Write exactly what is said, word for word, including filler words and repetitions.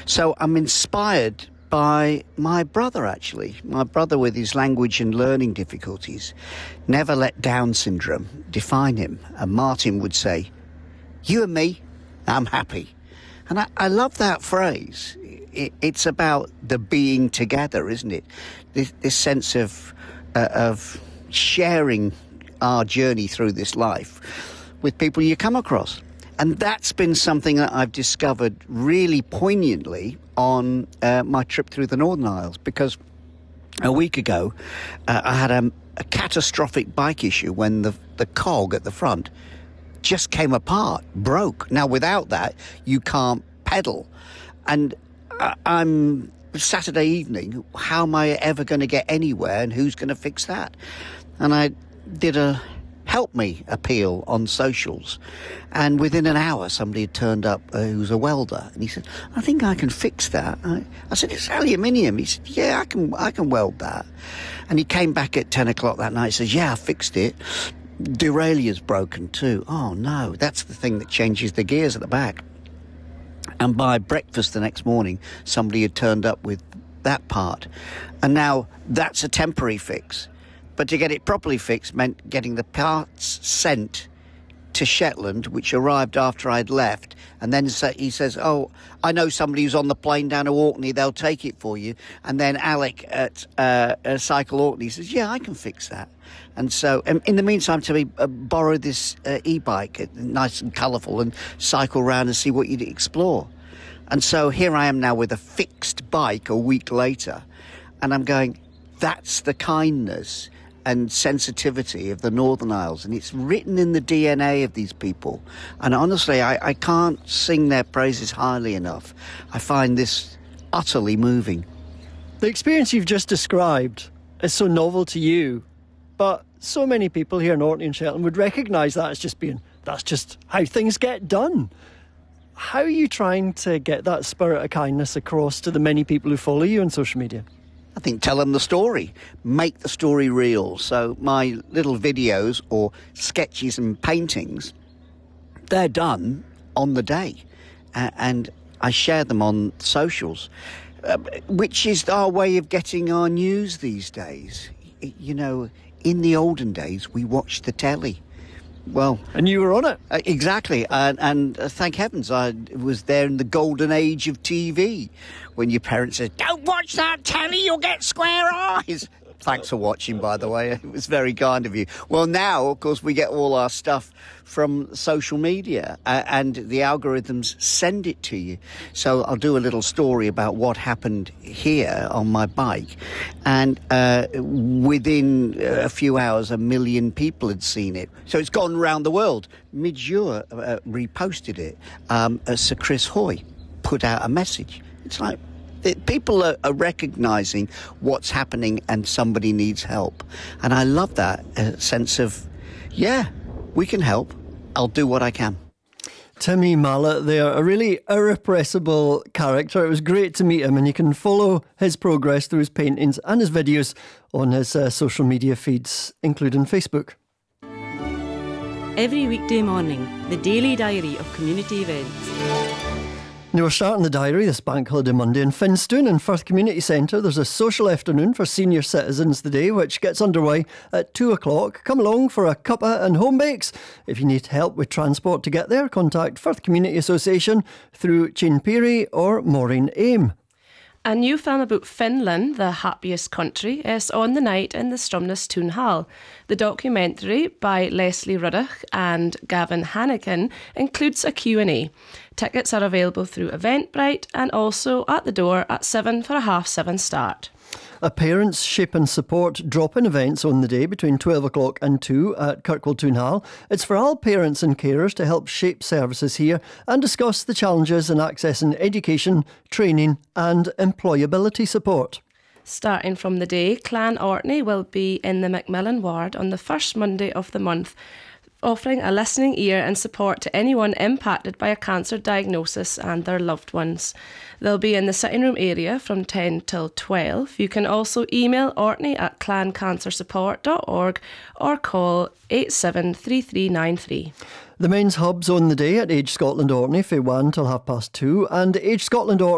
So I'm inspired by my brother, actually. My brother, with his language and learning difficulties, never let Down syndrome define him. And Martin would say, "You and me, I'm happy." And I, I love that phrase. It, it's about the being together, isn't it? This, this sense of uh, of sharing our journey through this life with people you come across. And that's been something that I've discovered really poignantly on uh, my trip through the Northern Isles, because a week ago uh, I had a, a catastrophic bike issue when the, the cog at the front just came apart, broke. Now, without that, you can't pedal. And I, I'm Saturday evening, how am I ever going to get anywhere, and who's going to fix that? And I did a help me appeal on socials, and within an hour somebody had turned up uh, who's a welder, and he said, "I think I can fix that." I, I said, "It's aluminium." He said, "Yeah, I can I can weld that." And he came back at ten o'clock that night and says, "Yeah, I fixed it. Derailleur's broken too." Oh no, that's the thing that changes the gears at the back. And by breakfast the next morning, somebody had turned up with that part, and now that's a temporary fix. But to get it properly fixed meant getting the parts sent to Shetland, which arrived after I'd left. And then he says, "Oh, I know somebody who's on the plane down to Orkney, they'll take it for you." And then Alec at uh, uh, Cycle Orkney says, "Yeah, I can fix that." And so um, in the meantime, Timmy uh, borrowed this uh, e-bike, uh, nice and colourful, and cycle around and see what you'd explore. And so here I am now with a fixed bike a week later, and I'm going, that's the kindness and sensitivity of the Northern Isles, and it's written in the D N A of these people. And honestly, I, I can't sing their praises highly enough. I find this utterly moving. The experience you've just described is so novel to you, but so many people here in Orkney and Shetland would recognise that as just being, that's just how things get done. How are you trying to get that spirit of kindness across to the many people who follow you on social media? I think tell them the story, make the story real. So my little videos or sketches and paintings, they're done on the day, uh, and I share them on socials, uh, which is our way of getting our news these days. You know, in the olden days, we watched the telly. Well, and you were on it. Uh, exactly. And, and uh, thank heavens I was there in the golden age of T V, when your parents said, "Don't watch that telly, you'll get square eyes." Thanks for watching, by the way. It was very kind of you. Well, now, of course, we get all our stuff from social media, uh, and the algorithms send it to you. So I'll do a little story about what happened here on my bike. And uh, within a few hours, a million people had seen it. So it's gone around the world. Midjour uh, reposted it. Um, uh, Sir Chris Hoy put out a message. It's like, people are, are recognising what's happening and somebody needs help. And I love that uh, sense of, yeah, we can help. I'll do what I can. Timmy Mallett there, a really irrepressible character. It was great to meet him, and you can follow his progress through his paintings and his videos on his uh, social media feeds, including Facebook. Every weekday morning, the daily diary of community events. Now we're starting the diary this bank holiday Monday in Finstone in Firth Community Centre. There's a social afternoon for senior citizens today, which gets underway at two o'clock. Come along for a cuppa and home bakes. If you need help with transport to get there, contact Firth Community Association through Chin Peary or Maureen Aim. A new film about Finland, the happiest country, is on the night in the Stromness Town Hall. The documentary by Leslie Ruddock and Gavin Hannigan includes a Q and A. Tickets are available through Eventbrite and also at the door at seven for a half seven start. A Parents Shape and Support drop-in events on the day between twelve o'clock and two at Kirkwall Town Hall. It's for all parents and carers to help shape services here and discuss the challenges in accessing education, training and employability support. Starting from the day, Clan Orkney will be in the Macmillan ward on the first Monday of the month, offering a listening ear and support to anyone impacted by a cancer diagnosis and their loved ones. They'll be in the sitting room area from ten till twelve. You can also email orkney at clan cancer support dot org or call eight seven three three nine three. The men's hub's on the day at Age Scotland Orkney from one till half past two, and Age Scotland Orkney